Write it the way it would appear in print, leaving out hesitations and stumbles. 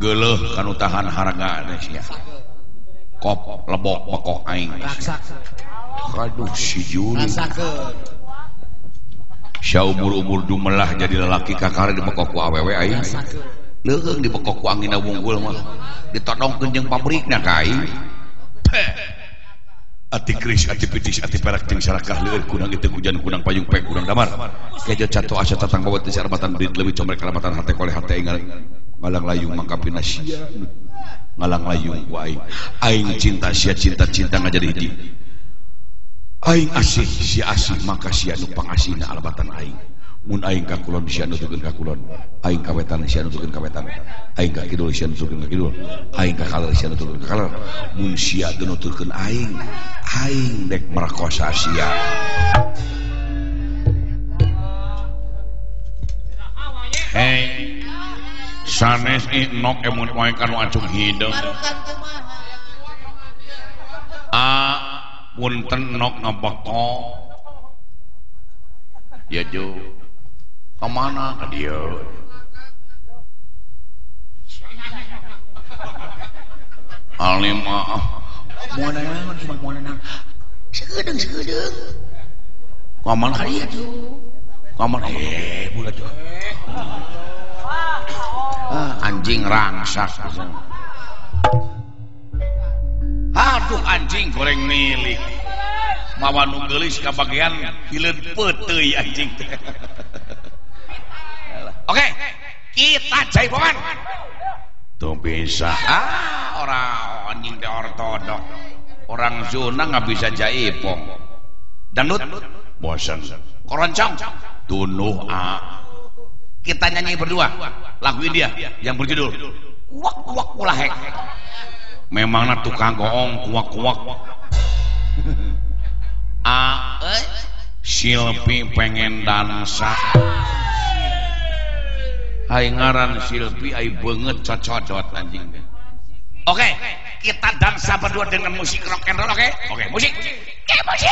geuleuh kanu tahan harga sia kop lebok bekok aing aduh si Juli saumur-umur dumelah jadi lelaki kakar di bekok ku awewe aing leung di bekok ku angina wunggul mah ditodongkeun jeung pabrikna ka aing ati kris ati pitis ati perak jeung sarakah leueur kunang itu hujan kunang payung pek kunang damar kejo cato asa tatang bawat di sarabatan berit leuwih comrek kalamatan hate koleh hate aing ngalang layung mangkapina sia ngalang layung ku aing cinta sia cinta ngajadi hiji aing asih sia asih maka sia nu pangasihna alabatan aing mun aing ka kulon sia nutukeun ka kulon aing ka wetan sia nutukeun ka wetan aing ka kidul sia nutukeun ka kidul aing ka kaler sia nutukeun ka kaler mun sia teu nutukeun aing dek merkosa sia hei sanes inok emun wae kanu acung hideung punten nok ngabeko ya jo kemana ke dia alim mau nanya segedeng kaman hari itu kaman bulat tuh anjing rangsak aduh anjing goreng milik mawa nu geulis ka bagian hileud peuteuy anjing oke kita jaipongan tuh bisa orang anjing teh ortodok orang zona nggak bisa jaipong dangdut bosan koroncong tunuh kita nyanyi berdua lagu India yang berjudul kuak kuak ulahek memangna tukang goong kuak kuak Silpi pengen dansa ai ngaran Silpi ai beungeut cocodot anjing oke kita dansa berdua dengan musik rock and roll oke musik musik